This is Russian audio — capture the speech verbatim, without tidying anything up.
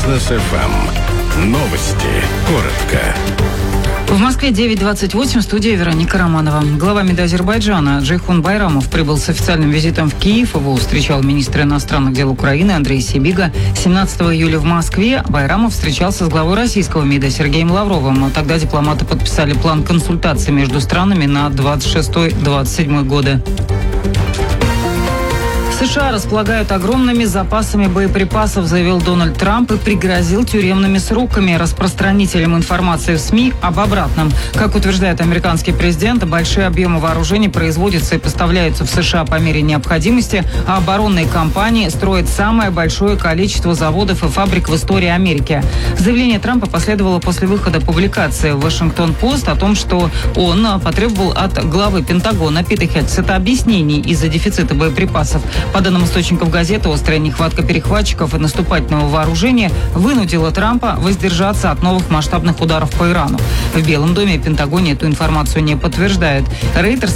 Бизнес эф эм. Новости. Коротко. В Москве девять двадцать восемь, студия Вероника Романова. Глава МИДа Азербайджана Джейхун Байрамов прибыл с официальным визитом в Киев. Его встречал министр иностранных дел Украины Андрей Сибига. семнадцатого июля в Москве Байрамов встречался с главой российского МИДа Сергеем Лавровым. Тогда дипломаты подписали план консультаций между странами на двадцать шестой — двадцать седьмой годы. США располагают огромными запасами боеприпасов, заявил Дональд Трамп и пригрозил тюремными сроками распространителям информации в СМИ об обратном. Как утверждает американский президент, большие объемы вооружений производятся и поставляются в США по мере необходимости, а оборонные компании строят самое большое количество заводов и фабрик в истории Америки. Заявление Трампа последовало после выхода публикации в Вашингтон-Пост о том, что он потребовал от главы Пентагона Пита Хексета объяснений из-за дефицита боеприпасов. По данным источников газеты, острая нехватка перехватчиков и наступательного вооружения вынудила Трампа воздержаться от новых масштабных ударов по Ирану. В Белом доме и Пентагоне эту информацию не подтверждают. Рейтерс